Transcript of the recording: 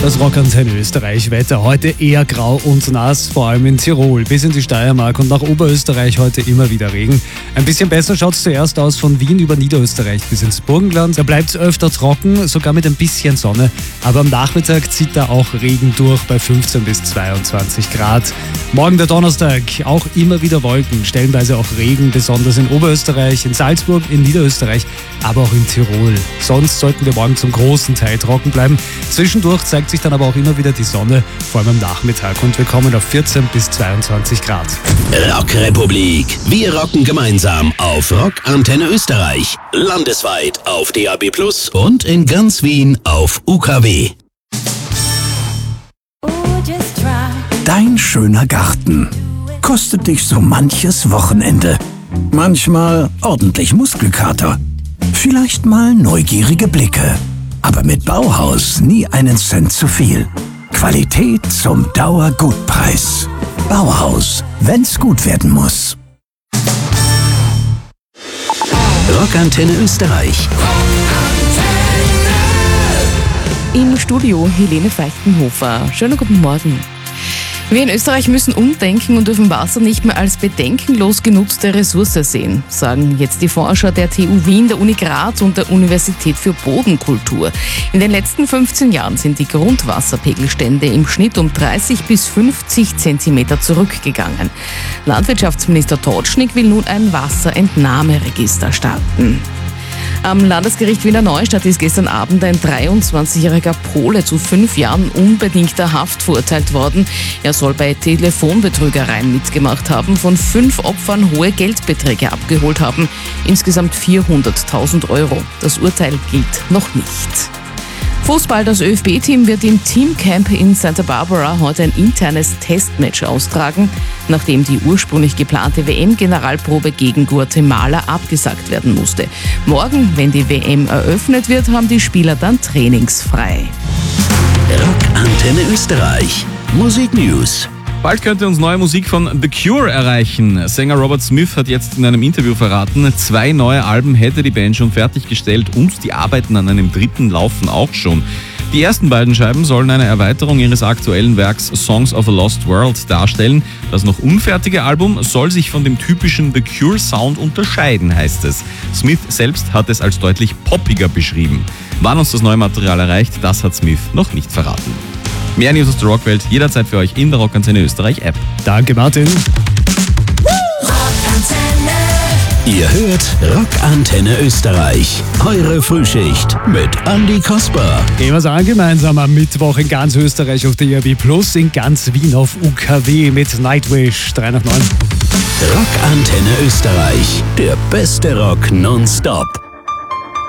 Das Rockantenne Österreich Wetter heute eher grau und nass, vor allem in Tirol bis in die Steiermark und nach Oberösterreich heute immer wieder Regen. Ein bisschen besser schaut es zuerst aus von Wien über Niederösterreich bis ins Burgenland. Da bleibt es öfter trocken, sogar mit ein bisschen Sonne. Aber am Nachmittag zieht da auch Regen durch bei 15 bis 22 Grad. Morgen der Donnerstag, auch immer wieder Wolken, stellenweise auch Regen, besonders in Oberösterreich, in Salzburg, in Niederösterreich, aber auch in Tirol. Sonst sollten wir morgen zum großen Teil trocken bleiben. Zwischendurch zeigt sich dann aber auch immer wieder die Sonne, vor allem am Nachmittag, und wir kommen auf 14 bis 22 Grad. Rockrepublik. Wir rocken gemeinsam auf Rockantenne Österreich. Landesweit auf DAB+ und in ganz Wien auf UKW. Dein schöner Garten kostet dich so manches Wochenende. Manchmal ordentlich Muskelkater. Vielleicht mal neugierige Blicke. Aber mit Bauhaus nie einen Cent zu viel. Qualität zum Dauergutpreis. Bauhaus, wenn's gut werden muss. Rockantenne Österreich. Im Studio Helene Feichtenhofer. Schönen guten Morgen. Wir in Österreich müssen umdenken und dürfen Wasser nicht mehr als bedenkenlos genutzte Ressource sehen, sagen jetzt die Forscher der TU Wien, der Uni Graz und der Universität für Bodenkultur. In den letzten 15 Jahren sind die Grundwasserpegelstände im Schnitt um 30 bis 50 Zentimeter zurückgegangen. Landwirtschaftsminister Totschnig will nun ein Wasserentnahmeregister starten. Am Landesgericht Wiener Neustadt ist gestern Abend ein 23-jähriger Pole zu 5 Jahren unbedingter Haft verurteilt worden. Er soll bei Telefonbetrügereien mitgemacht haben, von 5 Opfern hohe Geldbeträge abgeholt haben, insgesamt 400.000 Euro. Das Urteil gilt noch nicht. Fußball, das ÖFB-Team wird im Teamcamp in Santa Barbara heute ein internes Testmatch austragen, nachdem die ursprünglich geplante WM-Generalprobe gegen Guatemala abgesagt werden musste. Morgen, wenn die WM eröffnet wird, haben die Spieler dann trainingsfrei. Rockantenne Österreich. Musik News. Bald könnte uns neue Musik von The Cure erreichen. Sänger Robert Smith hat jetzt in einem Interview verraten, 2 neue Alben hätte die Band schon fertiggestellt und die Arbeiten an einem 3. laufen auch schon. Die ersten beiden Scheiben sollen eine Erweiterung ihres aktuellen Werks Songs of a Lost World darstellen. Das noch unfertige Album soll sich von dem typischen The Cure Sound unterscheiden, heißt es. Smith selbst hat es als deutlich poppiger beschrieben. Wann uns das neue Material erreicht, das hat Smith noch nicht verraten. Mehr News aus der Rockwelt jederzeit für euch in der Rockantenne Österreich App. Danke, Martin. Ihr hört Rockantenne Österreich. Eure Frühschicht mit Andi Kasper. Gehen wir sagen, gemeinsam am Mittwoch in ganz Österreich auf DAB+, in ganz Wien auf UKW mit Nightwish 3 nach 9. Rockantenne Österreich. Der beste Rock nonstop.